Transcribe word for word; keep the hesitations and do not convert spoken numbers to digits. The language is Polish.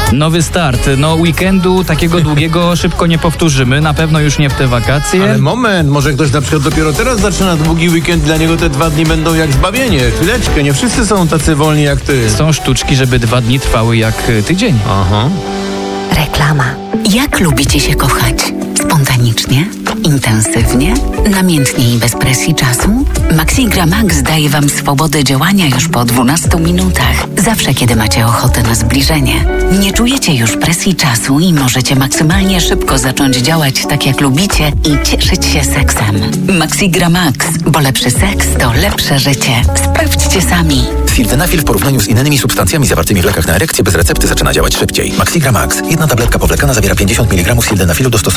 Nowy start. No weekendu takiego długiego szybko nie powtórzymy. Na pewno już nie w te wakacje. Ale moment, może ktoś na przykład dopiero teraz zaczyna długi weekend, dla niego te dwa dni będą jak zbawienie. Chwileczkę, nie wszyscy są tacy wolni jak ty. Są sztuczki, żeby dwa dni trwały jak tydzień. Aha. Reklama. Jak lubicie się kochać? Spontanicznie? Intensywnie? Namiętnie i bez presji czasu? Maxigra Max daje Wam swobodę działania już po dwunastu minutach. Zawsze, kiedy macie ochotę na zbliżenie. Nie czujecie już presji czasu i możecie maksymalnie szybko zacząć działać tak, jak lubicie i cieszyć się seksem. Maxigra Max, bo lepszy seks to lepsze życie. Sprawdźcie sami. Sildenafil w porównaniu z innymi substancjami zawartymi w lekach na erekcję bez recepty zaczyna działać szybciej. Maxigra Max. Jedna tabletka powlekana zawiera pięćdziesiąt miligramów sildenafilu do stosowania